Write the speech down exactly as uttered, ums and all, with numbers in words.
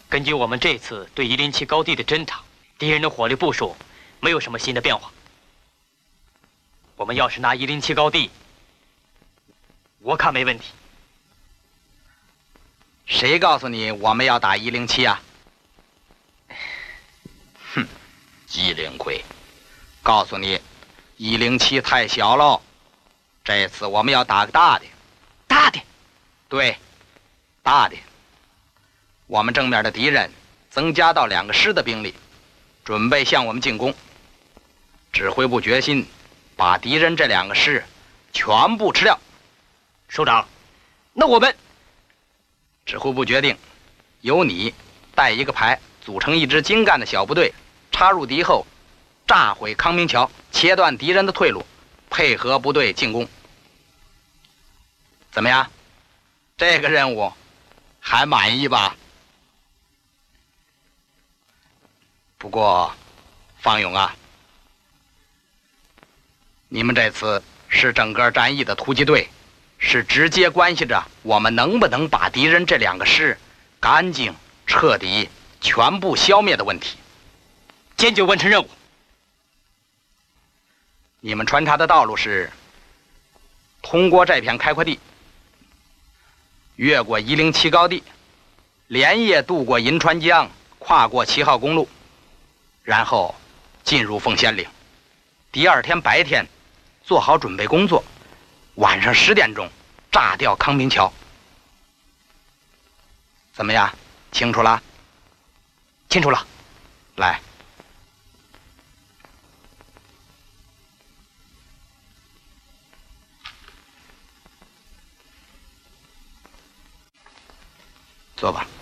根据我们这次对一零七高地的侦查，敌人的火力部署没有什么新的变化。我们要是拿一零七高地，我看没问题。 谁告诉你我们要打一零七啊？哼，机灵鬼，告诉你，一零七太小喽。这次我们要打个大的。 大的？ 对，大的。我们正面的敌人增加到两个师的兵力，准备向我们进攻。指挥部决心把敌人这两个师全部吃掉。 首长，那我们…… 指挥部决定，由你带一个排，组成一支精干的小部队，插入敌后，炸毁康明桥，切断敌人的退路，配合部队进攻。怎么样？这个任务还满意吧？不过，方勇啊，你们这次是整个战役的突击队，是直接关系着我们能不能把敌人这两个师干净、彻底、全部消灭的问题。 坚决完成任务。 你们穿插的道路是通过这片开阔地，越过一零七高地，连夜渡过银川江，跨过七号公路，然后进入凤仙岭。第二天白天做好准备工作，晚上十点钟炸掉康明桥。怎么样？清楚了？ 清楚了。 来。坐吧。